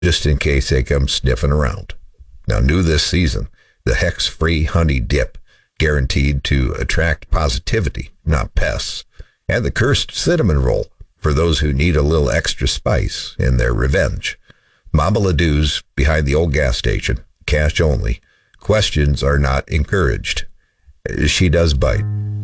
just in case they come sniffing around. Now, new this season, the hex-free honey dip, guaranteed to attract positivity, not pests, and the cursed cinnamon roll for those who need a little extra spice in their revenge. Mama Ladou's behind the old gas station, cash only. Questions are not encouraged. She does bite.